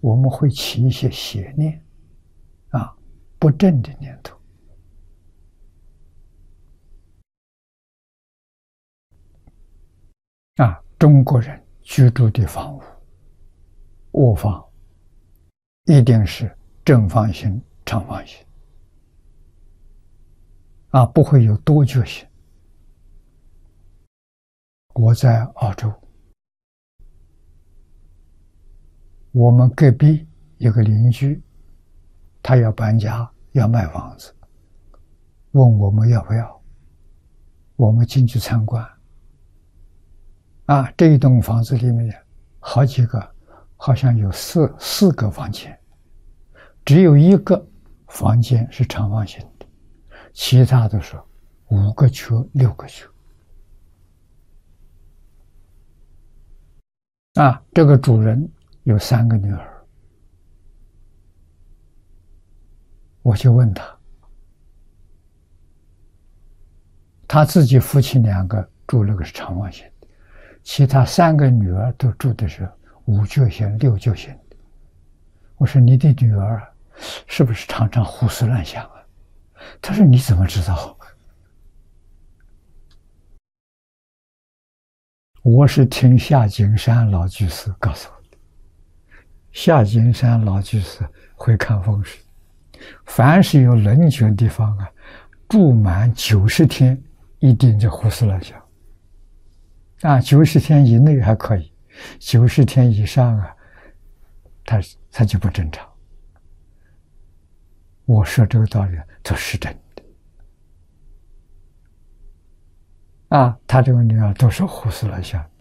我们会起一些邪念，不正的念头。中国人居住的房屋，卧房一定是正方形、长方形，不会有多角形。我在澳洲，我们隔壁有个邻居，他要搬家，要卖房子，问我们要不要，我们进去参观。这一栋房子里面好几个，好像有四个房间，只有一个房间是长方形的，其他都是5个区、6个区。这个主人有3个女儿，我就问他自己夫妻2个住那个是长方形的，其他3个女儿都住的是5角形、6角形的。我说你的女儿是不是常常胡思乱想啊？他说你怎么知道？我是听夏景山老居士告诉我的。夏景山老居士会看风水，凡是有棱角的地方住满90天，一定就胡思乱想。90天以内还可以，90天以上他就不正常。我说这个道理都是真的。他这个女儿都是胡思乱想，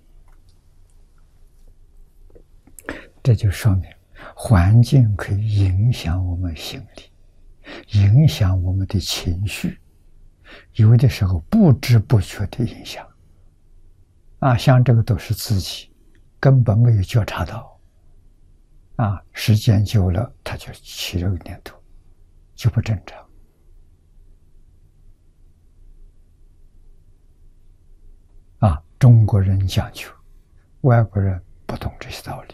这就说明环境可以影响我们心理，影响我们的情绪，有的时候不知不觉的影响。像这个都是自己根本没有觉察到，时间久了他就起这个念头，就不正常。中国人讲究，外国人不懂这些道理。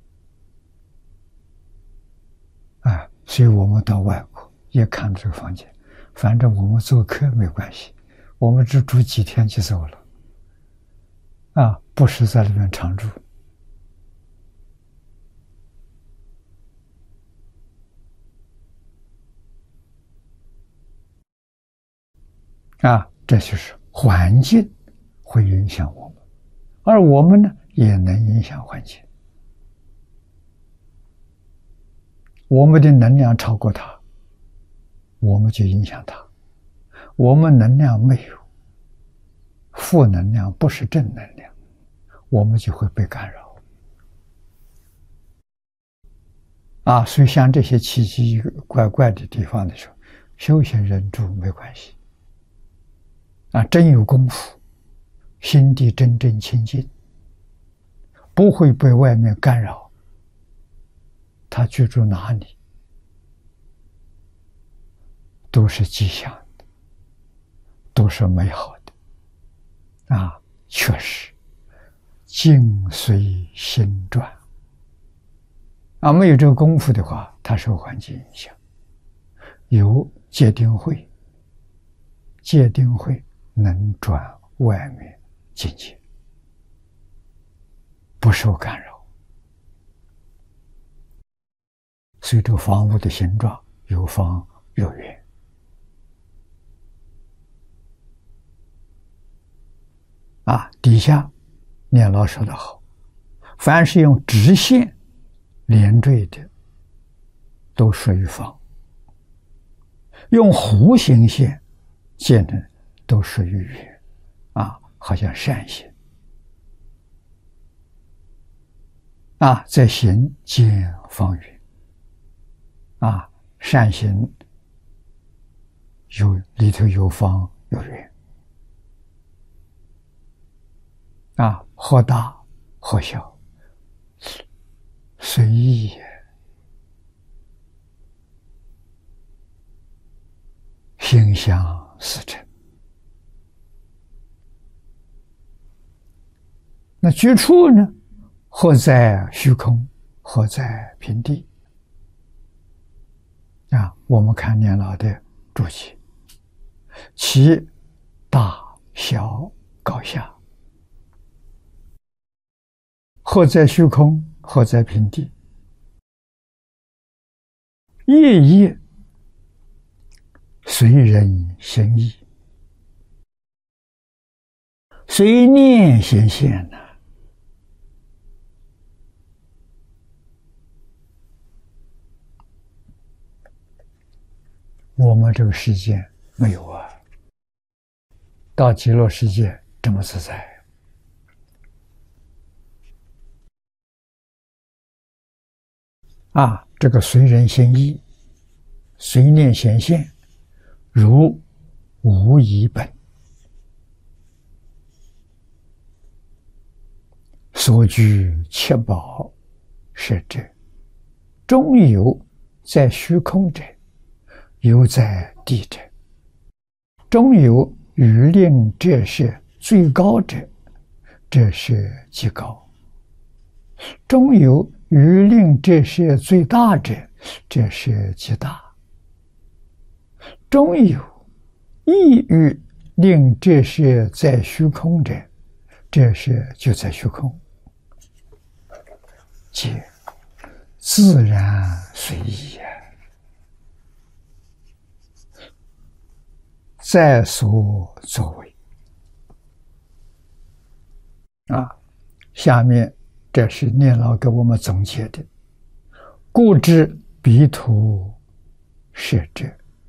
所以我们到外国也看这个房间，反正我们做客没关系，我们只住几天就走了。不是在里面常住。这就是环境会影响我们，而我们呢也能影响环境。我们的能量超过它，我们就影响它。我们能量没有，负能量不是正能量，我们就会被干扰。所以像这些奇奇怪怪的地方的时候，修行人住没关系。真有功夫，心地真正清净，不会被外面干扰。他居住哪里都是吉祥的，都是美好的。确实境随心转。没有这个功夫的话，它受环境影响。有戒定慧，戒定慧能转外面境界，不受干扰。所以这个房屋的形状有方有圆。底下念老说得好，凡是用直线连缀的都属于方，用弧形线建的都属于圆。好像扇形。在形见方圆。扇形里头有方有圆。或大或小，随意也。心想事成。那居处呢？或在虚空， 或在平地。我们看年老的注解，其大小高下，或在虚空，或在平地，业业随人心意，随念显现呐。我们这个世界没有啊，到极乐世界这么自在。这个随人心意，随念显现，如无一本，所居七宝是者，中有在虚空者，有在地者，中有余令这是最高者，这是极高；中有余令这是最大者，这是极大；中有意欲令这是在虚空者，这是就在虚空，皆自然随意在所作为。下面这是念老给我们总结的，故知彼土摄者，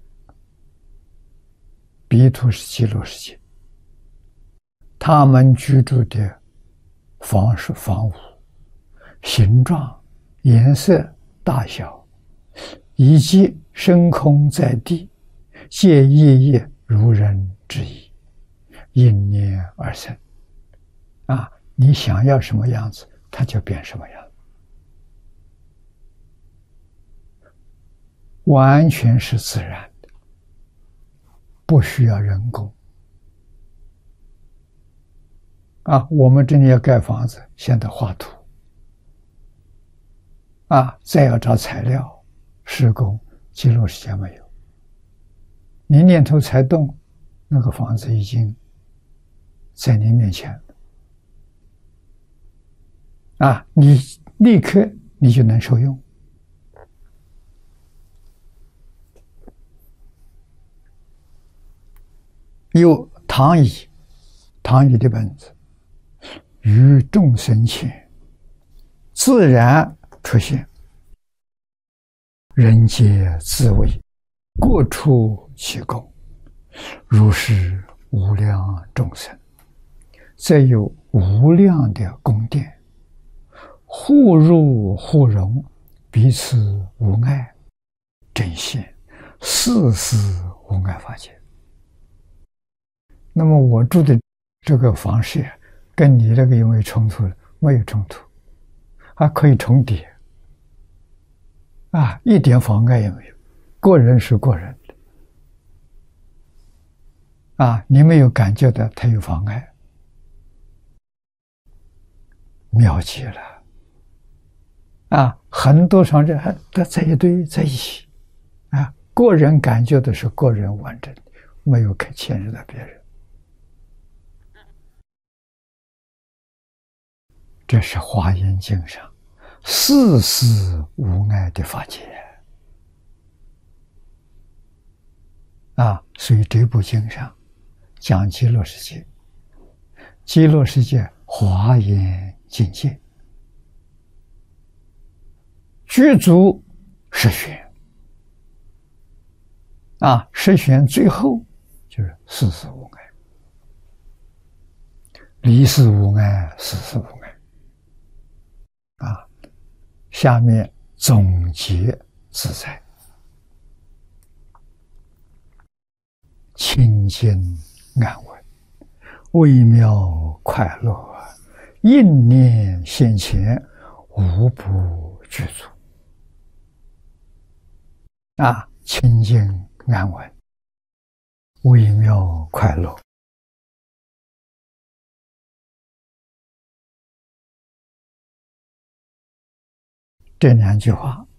彼土是极乐世界，他们居住的房屋形状、颜色、大小，以及升空在地，皆夜夜如人之意，应念而生。你想要什么样子，它就变什么样子，完全是自然的，不需要人工。我们这里要盖房子，现在画图，再要找材料、施工，极乐世界没有。你念头才动，那个房子已经在你面前了。你立刻你就能受用。有唐乙的本子，于众生前自然出现，人皆自为，过处其功，如是无量众生，则有无量的宫殿，互入互融，彼此无碍，真现世事无碍法界。那么我住的这个房舍跟你那个有没有冲突？没有冲突，还可以重叠，一点妨碍也没有。个人是个人的，你没有感觉到它有妨碍，妙极了。很多上这还在一堆在一起，个人感觉的是个人完整，没有牵涉到别人。这是华严经上世事无碍的法界所以这部经上讲极乐世界，极乐世界华严境界，具足十玄十玄最后就是世事无碍，离事无碍，世事无碍。下面总结自在，清净安稳，微妙快乐，应念现前，无不具足。清净安稳，微妙快乐， 这两句话